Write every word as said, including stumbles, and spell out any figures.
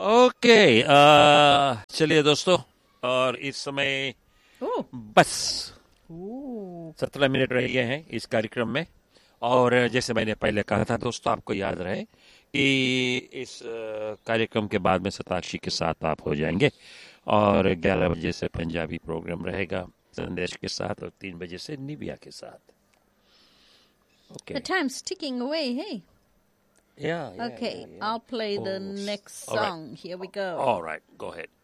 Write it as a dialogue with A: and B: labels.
A: Okay अ, चलिए दोस्तों, और इस समय
B: ओह
A: बस
B: ओह
A: सत्रह मिनट रह गए हैं इस कार्यक्रम में। और जैसे मैंने पहले कहा था दोस्तों, आपको याद रहे कि इस अ, कार्यक्रम के बाद में सताक्षी के साथ आप हो जाएंगे, और ग्यारह बजे से पंजाबी प्रोग्राम रहेगा संदेश के साथ, और तीन बजे से निबिया के साथ। Okay
B: The time's ticking away, hey.
A: या
B: Okay, I'll play the next
A: alright
B: song. Here we go.
A: Alright go ahead.